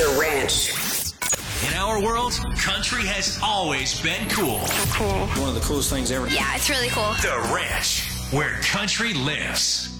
The Ranch. In our world, country has always been cool. Cool. One of the coolest things ever. Yeah, it's really cool. The Ranch, where country lives.